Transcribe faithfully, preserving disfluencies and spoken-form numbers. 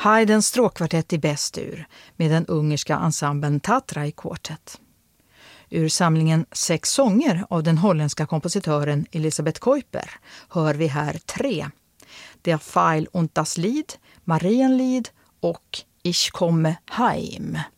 Haydns stråkkvartett i bäst-dur med den ungerska ensemblen Tatra i Quartet. Ur samlingen Sex sånger av den holländska kompositören Elisabeth Kuiper hör vi här tre. Der Pfeil und das Lied, Marienlied och Ich komme heim.